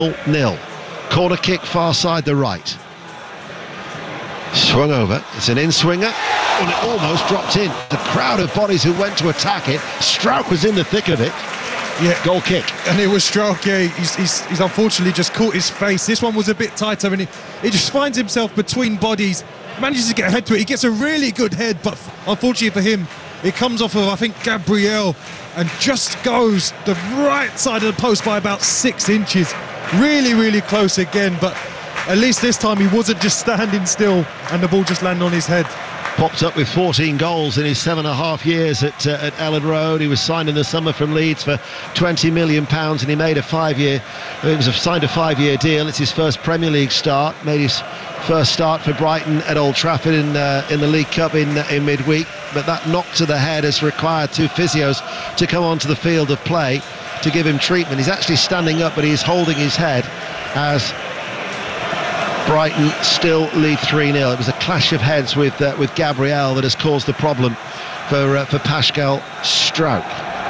0. Corner kick far side the right. Swung over, it's an in-swinger, and it almost dropped in. The crowd of bodies who went to attack it. Strauch was in the thick of it. Yeah, goal kick. And it was Strauch, yeah, he's unfortunately just caught his face. This one was a bit tighter, and he just finds himself between bodies, manages to get a head to it. He gets a really good head, but unfortunately for him, it comes off of, I think, Gabriel, and just goes the right side of the post by about 6 inches. Really, really close again, but at least this time he wasn't just standing still and the ball just landed on his head. Popped up with 14 goals in his 7.5 years at Ellen Road. He was signed in the summer from Leeds for £20 million, and he made signed a 5-year deal. It's his first Premier League start. Made his first start for Brighton at Old Trafford in the League Cup in midweek. But that knock to the head has required 2 physios to come onto the field of play to give him treatment. He's actually standing up, but he's holding his head as Brighton still lead 3-0. It was a clash of heads with Gabriel that has caused the problem for Pascal Strauch.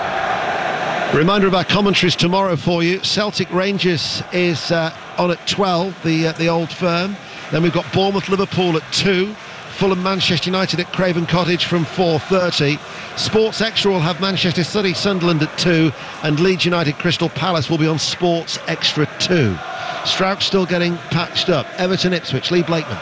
Reminder of our commentaries tomorrow for you. Celtic Rangers is on at 12, the Old Firm. Then we've got Bournemouth Liverpool at 2. Fulham Manchester United at Craven Cottage from 4:30. Sports Extra will have Manchester City Sunderland at 2, and Leeds United Crystal Palace will be on Sports Extra 2. Strauch still getting patched up. Everton Ipswich, Lee Blakeman.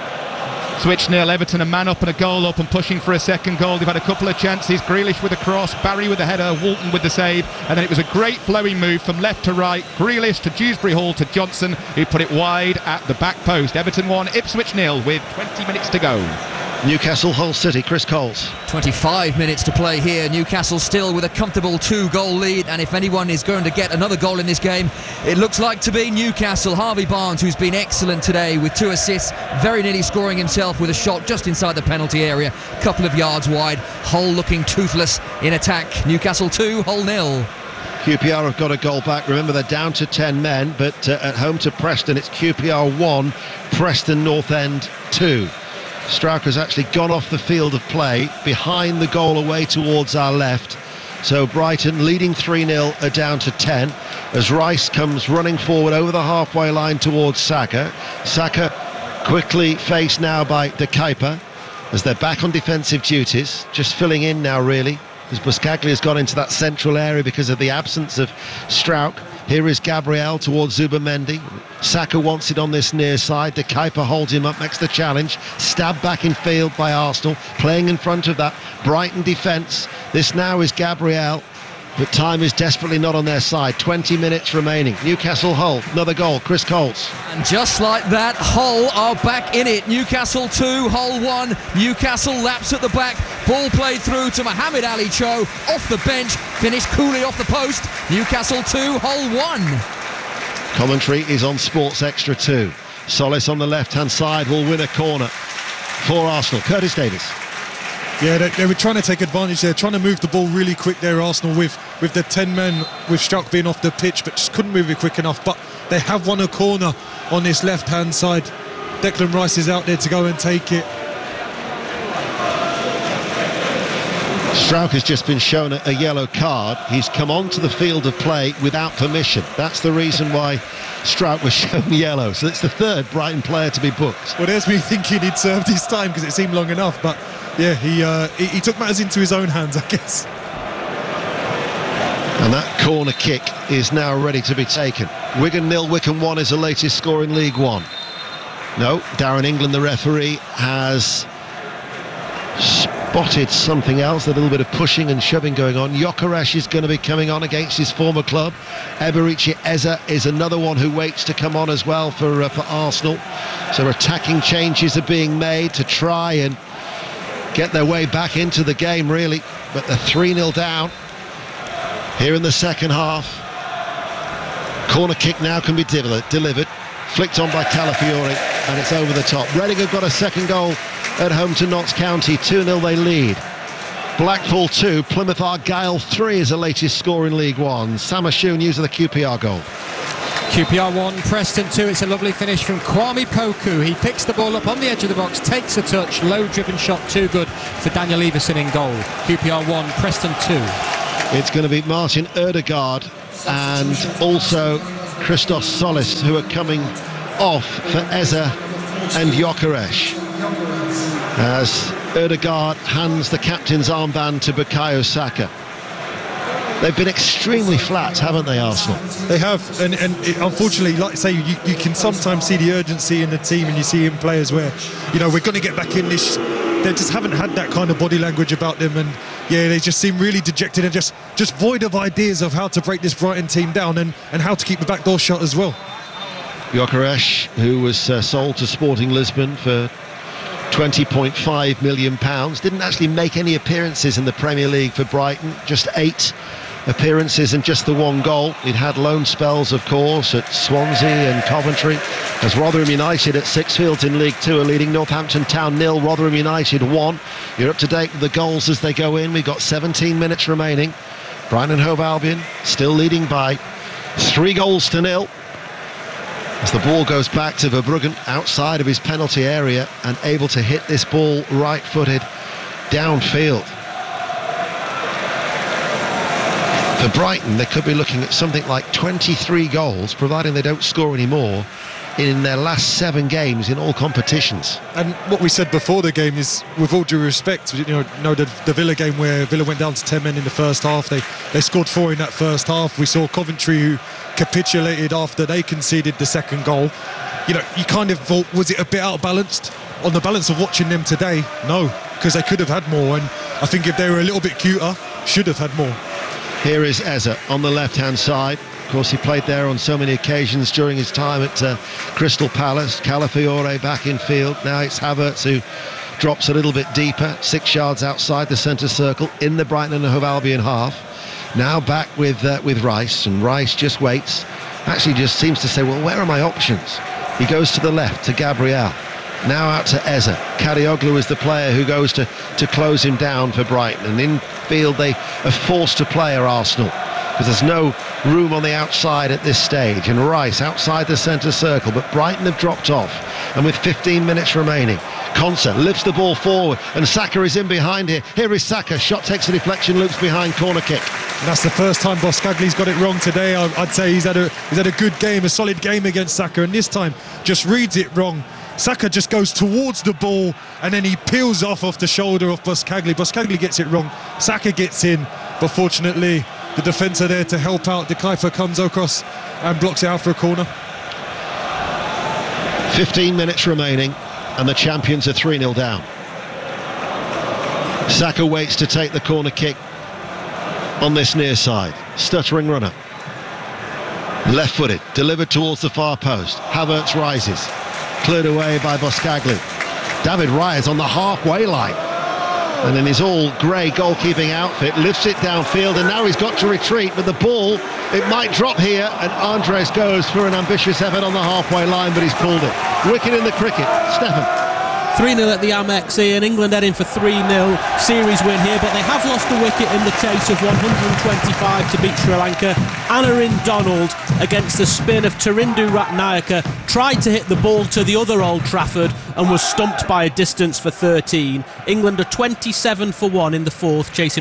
Switch 0, Everton a man up and a goal up and pushing for a second goal. They've had a couple of chances. Grealish with a cross, Barry with a header, Walton with the save, and then it was a great flowing move from left to right. Grealish to Dewsbury Hall to Johnson, who put it wide at the back post. Everton 1, Ipswich 0 with 20 minutes to go. Newcastle Hull City, Chris Coles. 25 minutes to play here. Newcastle still with a comfortable 2-goal lead, and if anyone is going to get another goal in this game, it looks like to be Newcastle. Harvey Barnes, who's been excellent today with 2 assists, very nearly scoring himself with a shot just inside the penalty area, couple of yards wide. Hull looking toothless in attack. Newcastle 2, Hull 0. QPR have got a goal back. Remember, they're down to 10 men, but at home to Preston, it's QPR 1, Preston North End 2. Strauch has actually gone off the field of play behind the goal away towards our left. So Brighton leading 3-0 are down to 10 as Rice comes running forward over the halfway line towards Saka. Saka quickly faced now by De Kuyper as they're back on defensive duties, just filling in now really, as Buscaglia has gone into that central area because of the absence of Strauch. Here is Gabriel towards Zubamendi. Saka wants it on this near side. De Kuyper holds him up, makes the challenge. Stabbed back in field by Arsenal, playing in front of that Brighton defence. This now is Gabriel, but time is desperately not on their side. 20 minutes remaining. Newcastle Hull, another goal, Chris Coles. And just like that, Hull are back in it. Newcastle 2, Hull 1. Newcastle laps at the back. Ball played through to Mohamed Ali Cho, off the bench, finished coolly off the post. Newcastle 2, Hull 1. Commentary is on Sports Extra 2. Solis on the left-hand side will win a corner for Arsenal. Curtis Davis. Yeah, they were trying to take advantage there, trying to move the ball really quick there, Arsenal, with the 10 men, with Strauch being off the pitch, but just couldn't move it quick enough. But they have won a corner on this left-hand side. Declan Rice is out there to go and take it. Strauch has just been shown a yellow card. He's come onto the field of play without permission. That's the reason why Strauch was shown yellow. So it's the 3rd Brighton player to be booked. Well, there's me thinking he'd served his time because it seemed long enough, but yeah, he took matters into his own hands, I guess. And that corner kick is now ready to be taken. Wigan 0, Wycombe 1 is the latest score in League One. No, Darren England, the referee, has spotted something else, a little bit of pushing and shoving going on. Gyökeres is going to be coming on against his former club. Eberechi Eze is another one who waits to come on as well for Arsenal. So attacking changes are being made to try and get their way back into the game really, but they're 3-0 down here in the second half. Corner kick now can be delivered, flicked on by Calafiori, and it's over the top. Reading have got a second goal at home to Notts County. 2-0 they lead. Blackpool 2, Plymouth Argyle 3 is the latest score in League One. Sam Ashoon user the QPR goal. QPR 1, Preston 2. It's a lovely finish from Kwame Poku. He picks the ball up on the edge of the box, takes a touch, low driven shot, too good for Daniel Everson in goal. QPR 1, Preston 2. It's going to be Martin Ødegaard and also Christos Solis, who are coming off for Eze and Gyökeres, as Ødegaard hands the captain's armband to Bukayo Saka. They've been extremely flat, haven't they, Arsenal? They have, and unfortunately, like I say, you can sometimes see the urgency in the team, and you see in players where, you know, we're going to get back in this. They just haven't had that kind of body language about them, and yeah, they just seem really dejected and just void of ideas of how to break this Brighton team down and how to keep the back door shut as well. Gyökeres, who was sold to Sporting Lisbon for £20.5 million, didn't actually make any appearances in the Premier League for Brighton, just 8 appearances and just the 1 goal. He'd had loan spells, of course, at Swansea and Coventry, as Rotherham United at Sixfields in League 2 are leading Northampton Town 0, Rotherham United 1. You're up to date with the goals as they go in. We've got 17 minutes remaining. Brighton and Hove Albion still leading by 3-0 as the ball goes back to Verbruggen outside of his penalty area and able to hit this ball right-footed downfield. For Brighton, they could be looking at something like 23 goals, providing they don't score any more, in their last 7 games in all competitions. And what we said before the game is, with all due respect, you know the Villa game where Villa went down to 10 men in the first half, they scored 4 in that first half. We saw Coventry, who capitulated after they conceded the second goal. You know, you kind of thought, was it a bit out-balanced? On the balance of watching them today, no, because they could have had more, and I think if they were a little bit cuter, should have had more. Here is Eze on the left-hand side. Of course, he played there on so many occasions during his time at Crystal Palace. Calafiore back in field. Now it's Havertz who drops a little bit deeper, 6 yards outside the centre circle in the Brighton and Hove Albion half. Now back with Rice, and Rice just waits. Actually just seems to say, well, where are my options? He goes to the left to Gabriel. Now out to Eze. Karioglu is the player who goes to close him down for Brighton. And in field they are forced to play Arsenal, because there's no room on the outside at this stage. And Rice outside the centre circle, but Brighton have dropped off. And with 15 minutes remaining, Konsa lifts the ball forward, and Saka is in behind here. Here is Saka, shot takes a deflection, loops behind, corner kick. And that's the first time Boscagli's got it wrong today. I'd say he's had a good game, a solid game against Saka, and this time just reads it wrong. Saka just goes towards the ball, and then he peels off the shoulder of Boscagli. Boscagli gets it wrong. Saka gets in, but fortunately the defender there to help out. De Kuyper comes across and blocks it out for a corner. 15 minutes remaining, and the champions are 3-0 down. Saka waits to take the corner kick on this near side. Stuttering runner. Left-footed, delivered towards the far post. Havertz rises. Cleared away by Boscagli. David Raya is on the halfway line, and in his all grey goalkeeping outfit lifts it downfield, and now he's got to retreat with the ball. It might drop here, and Andres goes for an ambitious effort on the halfway line, but he's pulled it. Wicket in the cricket. Stefan. 3-0 at the Amex, and England heading for 3-0 series win here, but they have lost a wicket in the chase of 125 to beat Sri Lanka. Anarin Donald against the spin of Tarindu Ratnayaka tried to hit the ball to the other Old Trafford and was stumped by a distance for 13. England are 27 for 1 in the 4th, chasing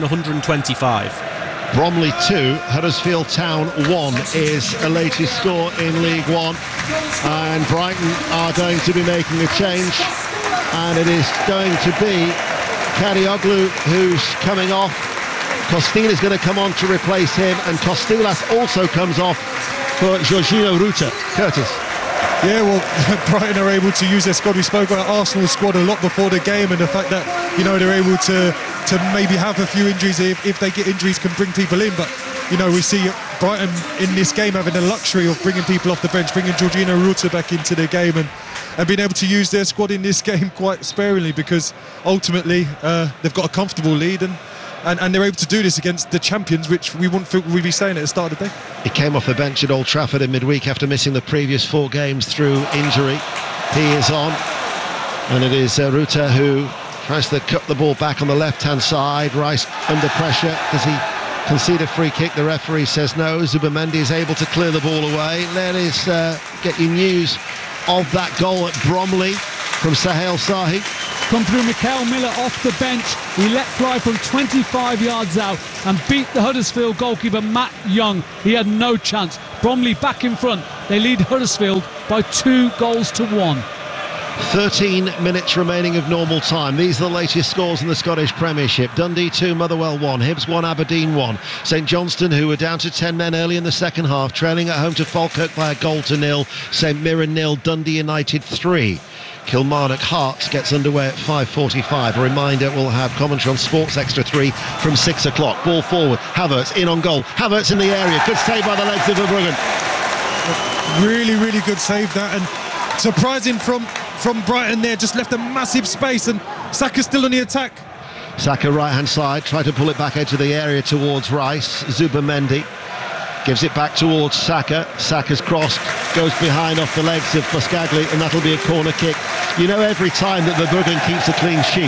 125. Bromley 2, Huddersfield Town 1 is a latest score in League 1, and Brighton are going to be making a change, and it is going to be Karioglu who's coming off. Costil is going to come on to replace him, and Costilas also comes off for Jorginho Ruta. Curtis. Yeah, well, Brighton are able to use their squad. We spoke about Arsenal's squad a lot before the game, and the fact that, you know, they're able to maybe have a few injuries. If they get injuries, can bring people in. But, you know, we see Brighton in this game having the luxury of bringing people off the bench, bringing Jorginho Ruta back into the game, and being able to use their squad in this game quite sparingly, because ultimately they've got a comfortable lead, and they're able to do this against the champions, which we wouldn't think we'd be saying at the start of the day. He came off the bench at Old Trafford in midweek after missing the previous 4 games through injury. He is on, and it is Ruta who tries to cut the ball back on the left-hand side. Rice under pressure. Does he concede a free kick? The referee says no. Zubamendi is able to clear the ball away. Let us get you news of that goal at Bromley from Sahel Sahi. Come through Mikael Miller off the bench. He let fly from 25 yards out and beat the Huddersfield goalkeeper Matt Young. He had no chance. Bromley back in front. They lead Huddersfield by 2-1. 13 minutes remaining of normal time. These are the latest scores in the Scottish Premiership. Dundee 2, Motherwell 1, Hibs 1, Aberdeen 1. St Johnstone, who were down to 10 men early in the second half, trailing at home to Falkirk by a 0-0. St Mirren 0, Dundee United 3. Kilmarnock Hearts gets underway at 5:45. A reminder, we'll have commentary on Sports Extra 3 from 6 o'clock. Ball forward, Havertz in on goal. Havertz in the area, good save by the legs of Verbruggen. Really, really good save that, and surprising from Brighton there, just left a massive space, and Saka's still on the attack. Saka right hand side, try to pull it back into the area towards Rice. Zubimendi gives it back towards Saka. Saka's crossed, goes behind off the legs of Buscagli, and that'll be a corner kick. You know, every time that Verbruggen keeps a clean sheet,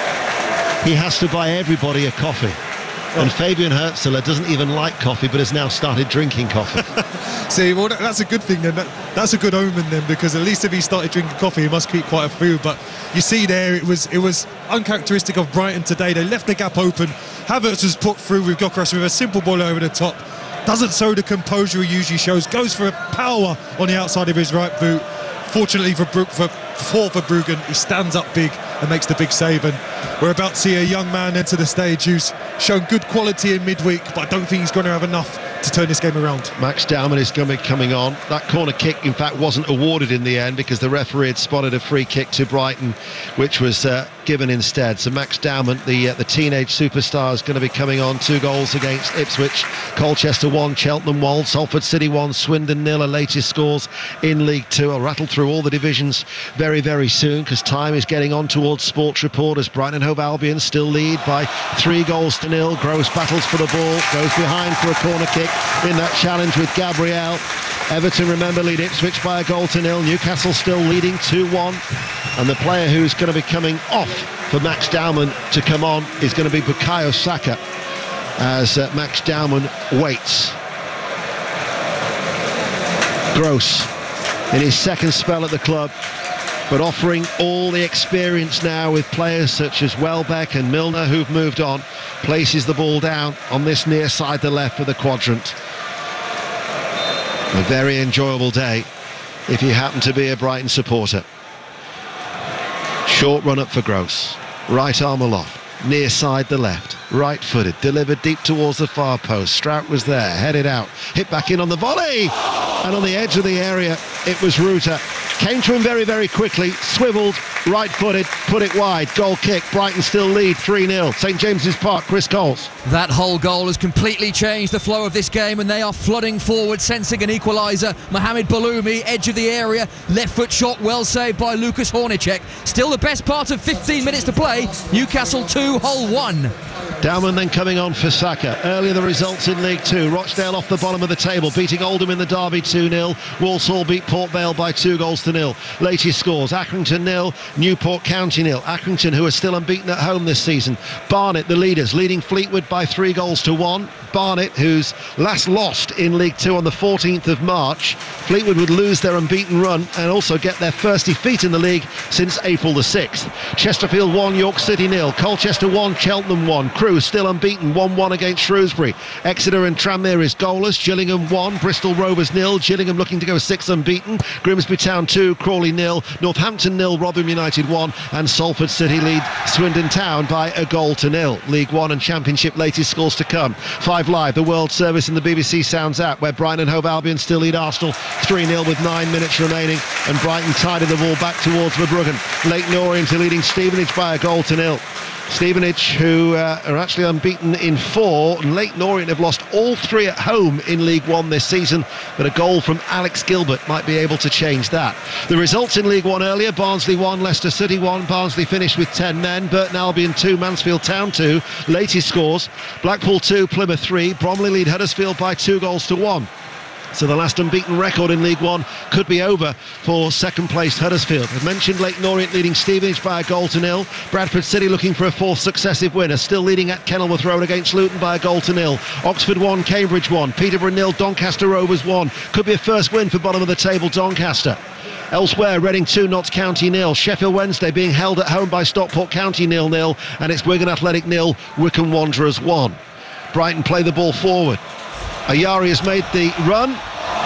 he has to buy everybody a coffee. And Fabian Hürzeler doesn't even like coffee, but has now started drinking coffee. See, well, that's a good thing then. That's a good omen then, because at least if he started drinking coffee, he must keep quite a few. But you see there, it was uncharacteristic of Brighton today. They left the gap open. Havertz was put through with Gyökeres with a simple ball over the top. Doesn't show the composure he usually shows. Goes for a power on the outside of his right boot. Fortunately for Verbruggen, he stands up big and makes the big save. And we're about to see a young man enter the stage who's shown good quality in midweek, but I don't think he's going to have enough to turn this game around. Max Dowman is going to be coming on. That corner kick, in fact, wasn't awarded in the end because the referee had spotted a free kick to Brighton, which was given instead. So Max Dowman, the teenage superstar, is going to be coming on. 2 goals against Ipswich. Colchester 1, Cheltenham 1, Salford City 1, Swindon 0. Our latest scores in League 2. I'll rattle through all the divisions very, very soon because time is getting on towards Sports Report as Brighton and Hove Albion still lead by 3-0. Gross battles for the ball, goes behind for a corner kick in that challenge with Gabriel. Everton, remember, lead Ipswich by a 0-0. Newcastle still leading 2-1. And the player who's going to be coming off for Max Dowman to come on is going to be Bukayo Saka as Max Dowman waits. Gross in his second spell at the club, but offering all the experience now with players such as Welbeck and Milner who've moved on, places the ball down on this near side the left for the quadrant. A very enjoyable day if you happen to be a Brighton supporter. Short run up for Gross, right arm aloft, near side the left, right footed, delivered deep towards the far post. Strout was there, headed out, hit back in on the volley, and on the edge of the area it was Ruta. Came to him very, very quickly, swiveled, right-footed, put it wide, goal kick. Brighton still lead 3-0. St James's Park, Chris Coles. That whole goal has completely changed the flow of this game, and they are flooding forward, sensing an equaliser. Mohamed Baloumi, edge of the area, left foot shot, well saved by Lucas Hornacek. Still the best part of 15 minutes to play. Newcastle 2, Hull 1. Dowman then coming on for Saka. Earlier the results in League 2. Rochdale off the bottom of the table, beating Oldham in the derby 2-0. Walsall beat Port Vale by 2-0. Latest scores: Accrington 0, Newport County 0. Accrington, who are still unbeaten at home this season. Barnet, the leaders, leading Fleetwood by 3-1. Barnet, who's last lost in League 2 on the 14th of March. Fleetwood would lose their unbeaten run and also get their first defeat in the league since April the 6th. Chesterfield 1, York City 0. Colchester 1, Cheltenham 1. Crewe still unbeaten, 1-1 against Shrewsbury. Exeter and Tranmere is goalless. Gillingham 1, Bristol Rovers 0. Gillingham looking to go 6 unbeaten. Grimsby Town 2, Crawley 0. Northampton 0, Rotherham United 1. And Salford City lead Swindon Town by a 0-0. League 1 and Championship latest scores to come. 5 Live, the World Service and the BBC Sounds app, where Brighton and Hove Albion still lead Arsenal 3-0 with 9 minutes remaining, and Brighton tidying the ball back towards Verbruggen. Leyton Orient are leading Stevenage by a 0-0. Stevenage, who are actually unbeaten in 4, and Leyton Orient have lost all 3 at home in League 1 this season, but a goal from Alex Gilbert might be able to change that. The results in League 1 earlier: Barnsley 1, Leicester City 1. Barnsley finished with 10 men. Burton Albion 2, Mansfield Town 2. Latest scores: Blackpool 2, Plymouth 3. Bromley lead Huddersfield by 2-1. So the last unbeaten record in League 1 could be over for second-placed Huddersfield. I've mentioned Leyton Orient leading Stevenage by a 0-0. Bradford City looking for a 4th successive win, are still leading at Kenilworth Road against Luton by a 0-0. Oxford 1, Cambridge 1. Peterborough 0, Doncaster Rovers 1. Could be a first win for bottom of the table Doncaster. Elsewhere, Reading 2, Notts County 0. Sheffield Wednesday being held at home by Stockport County 0-0. And it's Wigan Athletic 0, Wycombe Wanderers 1. Brighton play the ball forward. Ayari has made the run,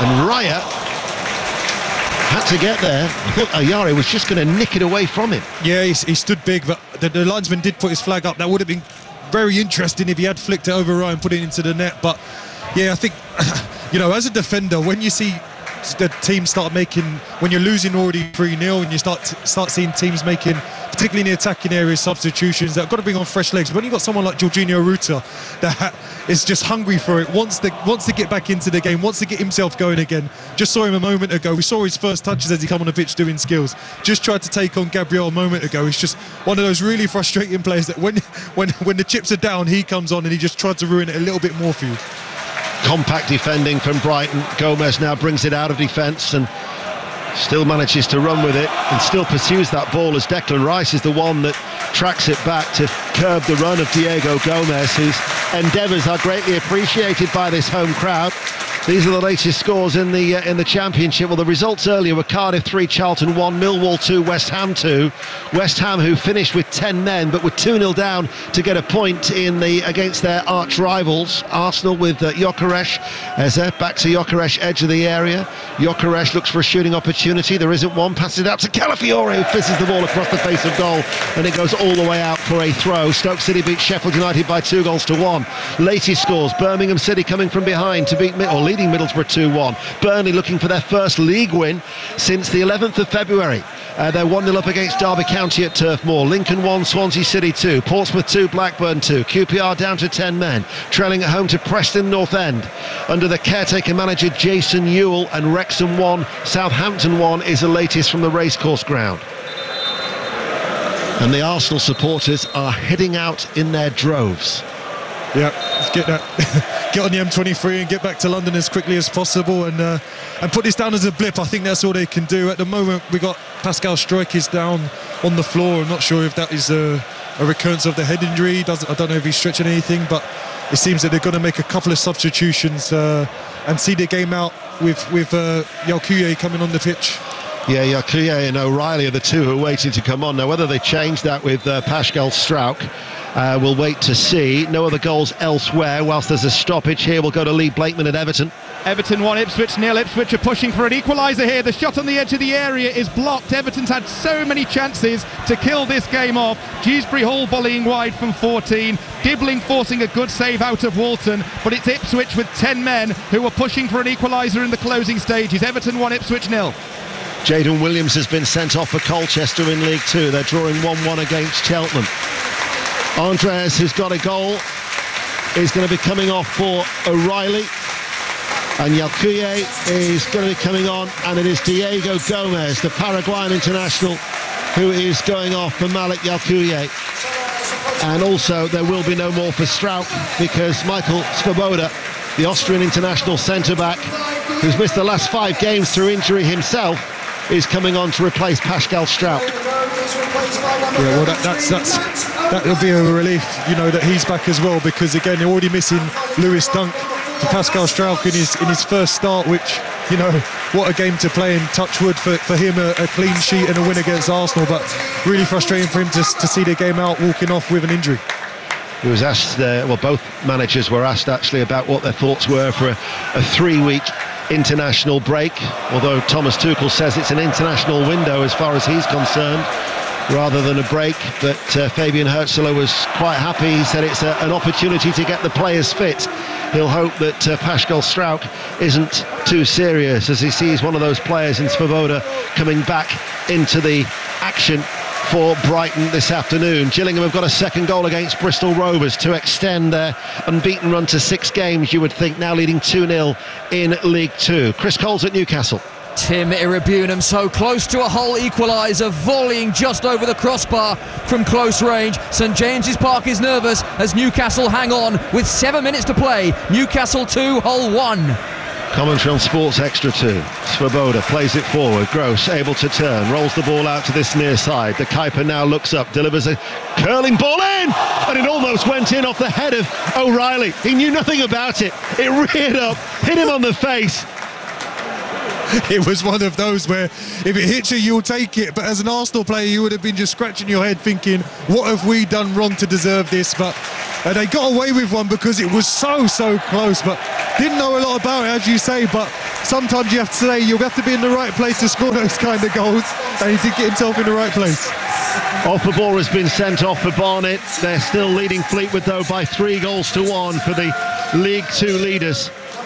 And Raya had to get there. I thought Ayari was just going to nick it away from him. Yeah, he stood big, but the linesman did put his flag up. That would have been very interesting if he had flicked it over Ryan and put it into the net. But yeah, I think, as a defender, when you see the team start making, when you're losing already 3-0 and you start seeing teams making, particularly in the attacking areas, substitutions, that have got to bring on fresh legs. But when you've got someone like Jorginho Ruta that is just hungry for it, wants to get back into the game, wants to get himself going again. Just saw him a moment ago. We saw his first touches as he come on the pitch doing skills. Just tried to take on Gabriel a moment ago. It's just one of those really frustrating players that when the chips are down, he comes on and he just tried to ruin it a little bit more for you. Compact defending from Brighton. Gomez now brings it out of defence and still manages to run with it and still pursues that ball as Declan Rice is the one that tracks it back to curb the run of Diego Gomez, whose endeavours are greatly appreciated by this home crowd. These are the latest scores in the Championship. Well, the results earlier were Cardiff 3, Charlton 1, Millwall 2, West Ham 2. West Ham, who finished with 10 men, but were 2-0 down to get a point against their arch rivals. Arsenal with Gyökeres. Back to Gyökeres, edge of the area. Gyökeres looks for a shooting opportunity. There isn't one. Passes it out to Calafiore, who fizzes the ball across the face of goal, and it goes all the way out for a throw. Stoke City beat Sheffield United by 2-1. Latest scores: Birmingham City coming from behind to beat leading Middlesbrough 2-1. Burnley looking for their first league win since the 11th of February. They're 1-0 up against Derby County at Turf Moor. Lincoln 1, Swansea City 2, Portsmouth 2, Blackburn 2. QPR down to 10 men, trailing at home to Preston North End under the caretaker manager Jason Ewell. And Wrexham 1, Southampton 1 is the latest from the racecourse ground. And the Arsenal supporters are heading out in their droves. Yeah, let's get on the M23 and get back to London as quickly as possible and put this down as a blip. I think that's all they can do. At the moment, we got Pascal Struijk is down on the floor. I'm not sure if that is a recurrence of the head injury. I don't know if he's stretching anything, but it seems that they're going to make a couple of substitutions and see the game out with Yalkuye coming on the pitch. Yeah, Yalkuye and O'Reilly are the two who are waiting to come on. Now, whether they change that with Pascal Struijk, we'll wait to see. No other goals elsewhere. Whilst there's a stoppage here, we'll go to Lee Blakeman at Everton. Everton 1, Ipswich 0. Ipswich are pushing for an equaliser here. The shot on the edge of the area is blocked. Everton's had so many chances to kill this game off. Dewsbury Hall volleying wide from 14. Dibbling forcing a good save out of Walton. But it's Ipswich with 10 men who are pushing for an equaliser in the closing stages. Everton 1, Ipswich 0. Jayden Williams has been sent off for Colchester in League 2. They're drawing 1-1 against Cheltenham. Andres, who's got a goal, is going to be coming off for O'Reilly. And Yalkuye is going to be coming on, and it is Diego Gomez, the Paraguayan international, who is going off for Malik Yalkuye. And also there will be no more for Struijk, because Michael Svoboda, the Austrian international centre-back, who's missed the last 5 games through injury himself, is coming on to replace Pascal Struijk. Yeah, well, that'll be a relief, that he's back as well, because again, they're already missing Lewis Dunk for Pascal Struijk in his first start, which, what a game to play in. Touch wood for him, a clean sheet and a win against Arsenal, but really frustrating for him to see the game out walking off with an injury. He was asked, both managers were asked actually about what their thoughts were for a 3-week international break, although Thomas Tuchel says it's an international window as far as he's concerned rather than a break. But Fabian Hürzeler was quite happy. He said it's an opportunity to get the players fit. He'll hope that Pascal Struijk isn't too serious as he sees one of those players in Svoboda coming back into the action for Brighton this afternoon. Gillingham have got a second goal against Bristol Rovers to extend their unbeaten run to 6 games, you would think, now leading 2-0 in League 2. Chris Coles at Newcastle. Tim Irabunam so close to a Hull equaliser, volleying just over the crossbar from close range. St James's Park is nervous as Newcastle hang on with 7 minutes to play. Newcastle 2, Hull 1. Commentary on Sports Extra 2. Svoboda plays it forward. Gross able to turn, rolls the ball out to this near side. The Kuiper now looks up, delivers a curling ball in, and it almost went in off the head of O'Reilly. He knew nothing about it. It reared up, hit him on the face. It was one of those where if it hits you, you'll take it. But as an Arsenal player, you would have been just scratching your head thinking, what have we done wrong to deserve this? But they got away with one because it was so close. But didn't know a lot about it, as you say. But sometimes you have to say you'll have to be in the right place to score those kind of goals, and he did get himself in the right place. Off the ball has been sent off for Barnet. They're still leading Fleetwood though by 3-1 for the League Two leaders,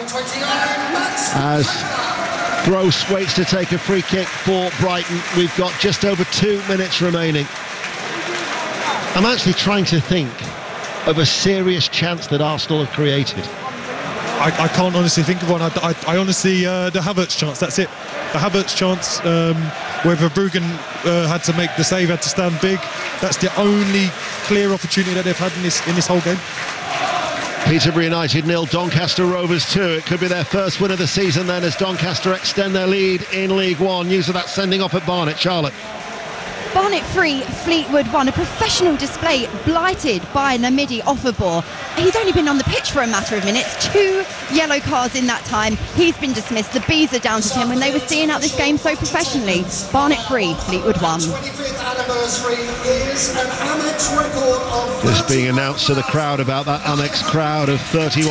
as Gross waits to take a free kick for Brighton. We've got just over 2 minutes remaining. I'm actually trying to think of a serious chance that Arsenal have created. I can't honestly think of one. I honestly, the Havertz chance, that's it. The Havertz chance, where Verbruggen had to make the save, had to stand big. That's the only clear opportunity that they've had in this whole game. Peterborough United 0, Doncaster Rovers 2. It could be their first win of the season then, as Doncaster extend their lead in League One. News of that sending off at Barnet. Charlotte. Barnet 3, Fleetwood 1. A professional display blighted by Namidi Offerbor. He's only been on the pitch for a matter of minutes. 2 yellow cards in that time. He's been dismissed. The bees are down to him when they were seeing out this game so professionally. Barnet 3, Fleetwood 1. This being announced to the crowd about that Amex crowd of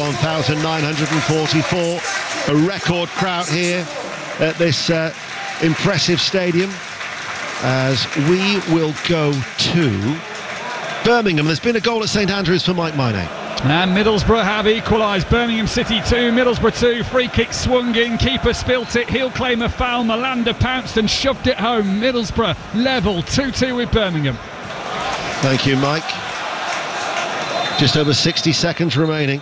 31,944. A record crowd here at this impressive stadium, as we will go to Birmingham. There's been a goal at St Andrews for Mike Maine. And Middlesbrough have equalised. Birmingham City 2, Middlesbrough 2. Free kick swung in, keeper spilt it, he'll claim a foul. Malanda pounced and shoved it home. Middlesbrough level 2-2 with Birmingham. Thank you, Mike. Just over 60 seconds remaining.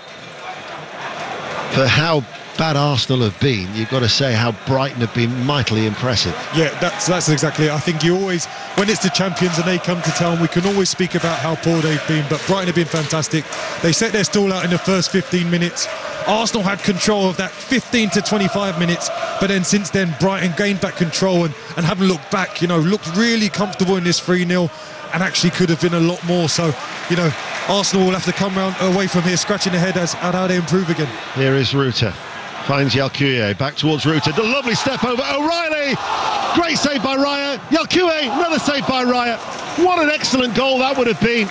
For how bad Arsenal have been, you've got to say how Brighton have been mightily impressive. Yeah, that's exactly it. I think you always, when it's the champions and they come to town, we can always speak about how poor they've been, but Brighton have been fantastic. They set their stall out in the first 15 minutes. Arsenal had control of that 15 to 25 minutes, but then since then Brighton gained back control and haven't looked back, looked really comfortable in this 3-0 and actually could have been a lot more. So, Arsenal will have to come away from here scratching their head as how they improve again. Here is Ruta. Finds Yalkouye, back towards Ruta. The lovely step over O'Reilly. Great save by Raya. Yalkouye, another save by Raya. What an excellent goal that would have been.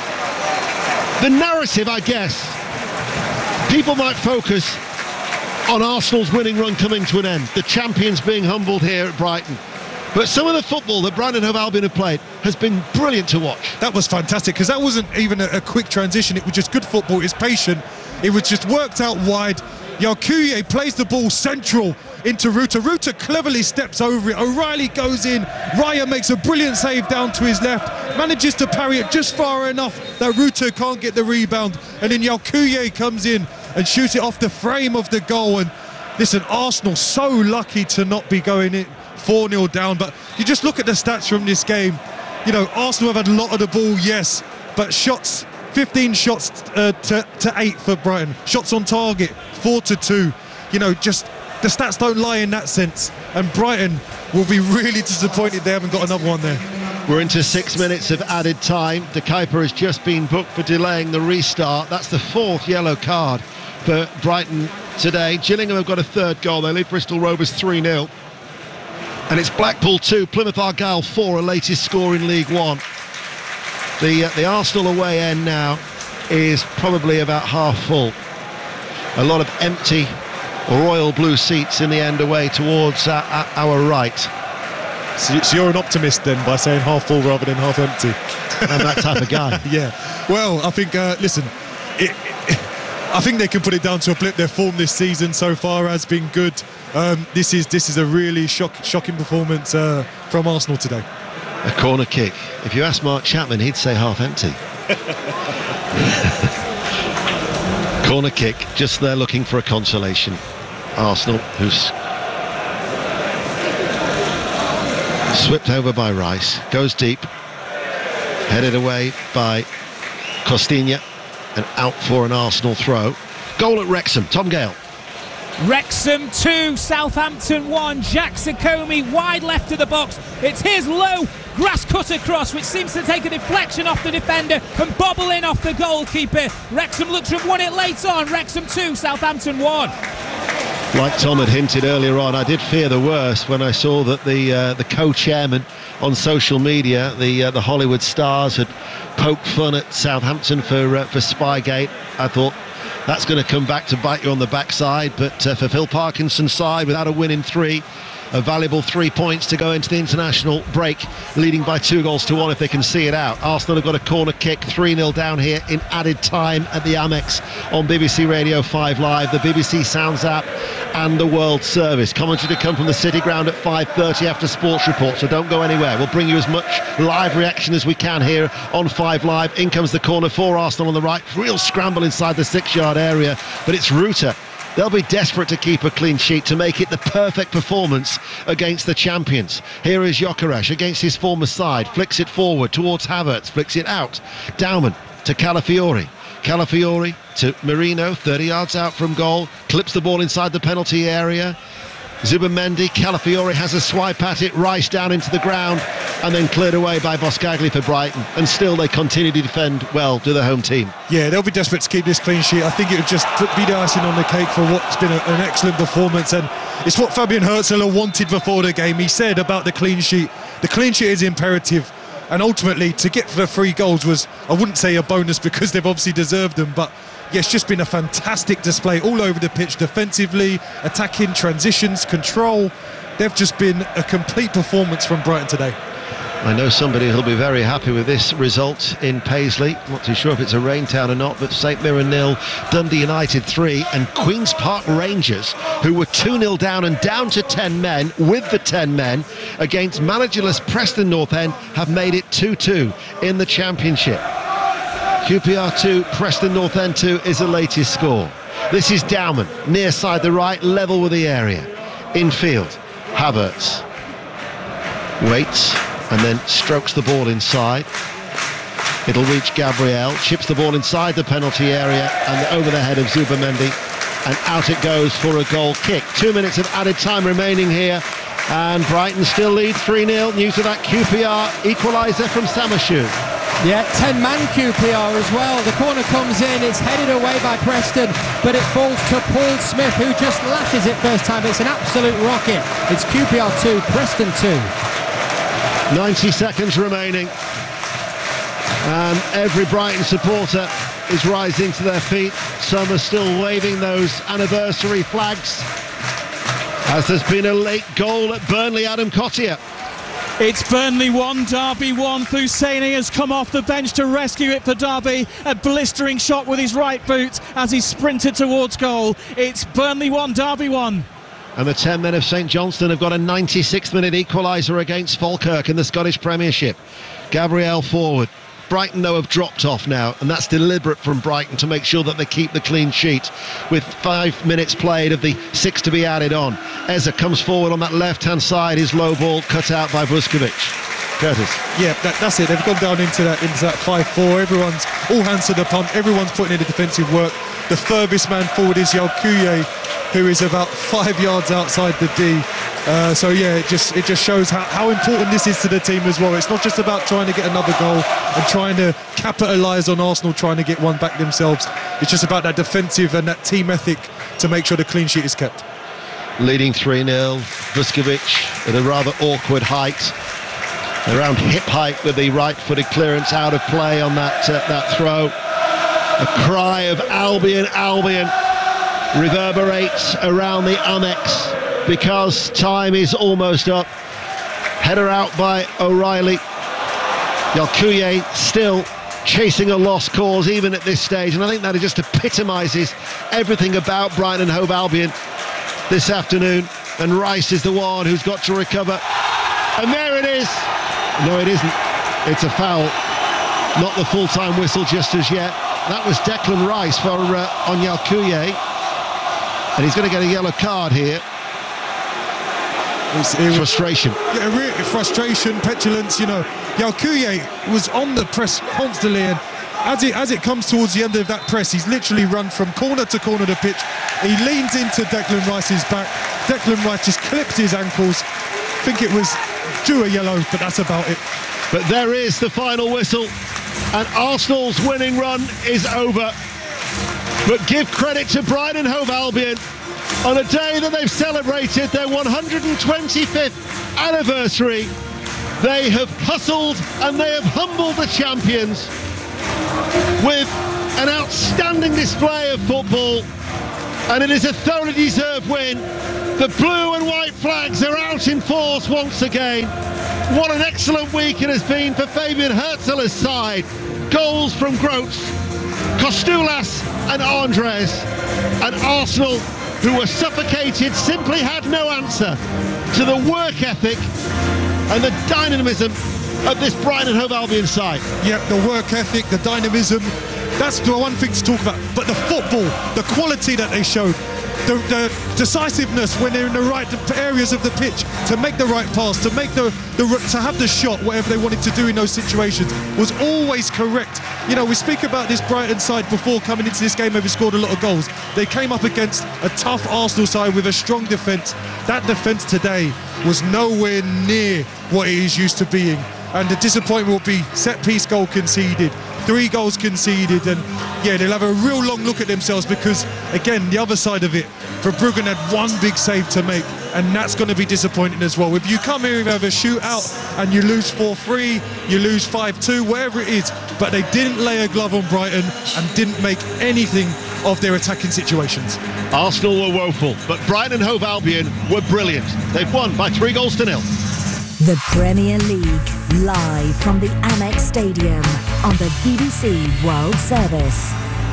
The narrative, I guess, people might focus on Arsenal's winning run coming to an end, the champions being humbled here at Brighton. But some of the football that Brighton and Hove Albion have played has been brilliant to watch. That was fantastic, because that wasn't even a quick transition. It was just good football. It was patient. It was just worked out wide. Yalkouye plays the ball central into Ruta. Ruta cleverly steps over it. O'Reilly goes in. Raya makes a brilliant save down to his left. Manages to parry it just far enough that Ruta can't get the rebound. And then Yalkouye comes in and shoots it off the frame of the goal. And listen, Arsenal so lucky to not be going in 4-0 down. But you just look at the stats from this game. Arsenal have had a lot of the ball, yes, but shots, 15 shots to 8 for Brighton. Shots on target, 4-2. Just the stats don't lie in that sense. And Brighton will be really disappointed they haven't got another one there. We're into 6 minutes of added time. De Kuyper has just been booked for delaying the restart. That's the 4th yellow card for Brighton today. Gillingham have got a 3rd goal. They lead Bristol Rovers 3-0. And it's Blackpool 2, Plymouth Argyle 4, a latest score in League One. The Arsenal away end now is probably about half full. A lot of empty royal blue seats in the end away towards our right. So you're an optimist then by saying half full rather than half empty. I'm that type of guy. Yeah. Well, I think, listen, I think they can put it down to a blip. Their form this season so far has been good. This is a really shocking performance from Arsenal today. A corner kick. If you ask Mark Chapman, he'd say half empty. Corner kick, just there looking for a consolation. Arsenal, who's swept over by Rice, goes deep, headed away by Costinha, and out for an Arsenal throw. Goal at Wrexham, Tom Gale. Wrexham 2, Southampton 1. Jack Sakomi wide left of the box. It's his low grass cut across, which seems to take a deflection off the defender and bobble in off the goalkeeper. Wrexham looks to have won it late on. Wrexham 2, Southampton 1. Like Tom had hinted earlier on, I did fear the worst when I saw that the co-chairman on social media, the Hollywood Stars, had poked fun at Southampton for Spygate. I thought That's going to come back to bite you on the backside, but for Phil Parkinson's side, without a win in 3, a valuable 3 points to go into the international break, leading by 2-1 if they can see it out. Arsenal have got a corner kick, 3-0 down here in added time at the Amex on BBC Radio 5 Live, the BBC Sounds app and the World Service. Commentary to come from the City Ground at 5:30 after Sports Report, so don't go anywhere. We'll bring you as much live reaction as we can here on 5 Live. In comes the corner for Arsenal on the right. Real scramble inside the 6-yard area, but it's Ruta. They'll be desperate to keep a clean sheet to make it the perfect performance against the champions. Here is Gyökeres against his former side, flicks it forward towards Havertz, flicks it out. Daumann to Calafiori. Calafiori to Merino, 30 yards out from goal, clips the ball inside the penalty area. Zubimendi, Calafiori has a swipe at it, Rice down into the ground, and then cleared away by Boscagli for Brighton. And still they continue to defend well to the home team. Yeah, they'll be desperate to keep this clean sheet. I think it would just be the icing on the cake for what's been an excellent performance, and it's what Fabian Hürzeler wanted before the game. He said about the clean sheet is imperative, and ultimately to get the 3 goals was, I wouldn't say a bonus because they've obviously deserved them, but yeah, it's just been a fantastic display all over the pitch, defensively, attacking, transitions, control. They've just been a complete performance from Brighton today. I know somebody who'll be very happy with this result in Paisley. Not too sure if it's a rain town or not, but St Mirren 0, Dundee United 3, and Queen's Park Rangers, who were 2-0 down and down to 10 men, with the 10 men, against managerless Preston North End, have made it 2-2 in the Championship. QPR 2, Preston North End 2 is the latest score. This is Daumann, near side the right, level with the area. Infield, Havertz waits and then strokes the ball inside. It'll reach Gabriel, chips the ball inside the penalty area and over the head of Zubimendi, and out it goes for a goal kick. 2 minutes of added time remaining here, and Brighton still lead 3-0. News of that QPR equaliser from Samashoon. Yeah, 10-man QPR as well. The corner comes in, it's headed away by Preston, but it falls to Paul Smith, who just lashes it first time. It's an absolute rocket. It's QPR 2, Preston 2. 90 seconds remaining, and every Brighton supporter is rising to their feet. Some are still waving those anniversary flags, as there's been a late goal at Burnley. Adam Cottier. It's Burnley 1, Derby 1. Husseini has come off the bench to rescue it for Derby. A blistering shot with his right boot as he sprinted towards goal. It's Burnley 1, Derby 1. And the 10 men of St Johnstone have got a 96th minute equaliser against Falkirk in the Scottish Premiership. Gabriel forward. Brighton, though, have dropped off now, and that's deliberate from Brighton to make sure that they keep the clean sheet. With 5 minutes played of the 6 to be added on, Eza comes forward on that left-hand side, his low ball cut out by Vuskovic. Curtis. Yeah, that's it. They've gone down into that 5-4. Everyone's all hands to the pump. Everyone's putting in the defensive work. The furthest man forward is Yalkuye, who is about 5 yards outside the D. So yeah, it just shows how important this is to the team as well. It's not just about trying to get another goal and trying to capitalise on Arsenal trying to get one back themselves. It's just about that defensive and that team ethic to make sure the clean sheet is kept. Leading 3-0, Vuskovic at a rather awkward height, around hip height with the right-footed clearance out of play on that throw. A cry of Albion reverberates around the Amex because time is almost up. Header out by O'Reilly. Yalkuye still chasing a lost cause even at this stage, and I think that just epitomises everything about Brighton and Hove Albion this afternoon. And Rice is the one who's got to recover, and there it is. No, it isn't. It's a foul. Not the full-time whistle just as yet. That was Declan Rice for on Yalkuye, and he's going to get a yellow card here. Frustration. Yeah, really frustration, petulance. You know, Yalkuye was on the press constantly, and as it comes towards the end of that press, he's literally run from corner to corner of the pitch. He leans into Declan Rice's back. Declan Rice just clips his ankles. I think it was due a yellow, but that's about it. But there is the final whistle, and Arsenal's winning run is over. But give credit to Brighton Hove Albion on a day that they've celebrated their 125th anniversary. They have hustled and they have humbled the champions with an outstanding display of football, and it is a thoroughly deserved win. The blue and white flags are out in force once again. What an excellent week it has been for Fabian Hürzeler's side. Goals from Gross, Kostulas and Andres, and Arsenal, who were suffocated, simply had no answer to the work ethic and the dynamism of this Brighton and Hove Albion side. Yeah, the work ethic, the dynamism, that's the one thing to talk about. But the football, the quality that they showed, the decisiveness when they're in the right areas of the pitch to make the right pass, to make to have the shot, whatever they wanted to do in those situations, was always correct. You know, we speak about this Brighton side before coming into this game, having scored a lot of goals. They came up against a tough Arsenal side with a strong defence. That defence today was nowhere near what it is used to being. And the disappointment will be set-piece goal conceded, 3 goals conceded, and yeah, they'll have a real long look at themselves because, again, the other side of it, Verbruggen had one big save to make, and that's going to be disappointing as well. If you come here and have a shootout and you lose 4-3, you lose 5-2, whatever it is, but they didn't lay a glove on Brighton and didn't make anything of their attacking situations. Arsenal were woeful, but Brighton and Hove Albion were brilliant. They've won by 3-0. The Premier League, live from the Amex Stadium on the BBC World Service.